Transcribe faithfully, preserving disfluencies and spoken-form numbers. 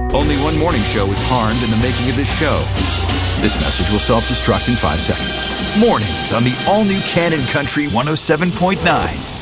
Only one morning show was harmed in the making of this show. This message will self-destruct in five seconds. Mornings on the all-new Cannon Country one oh seven point nine.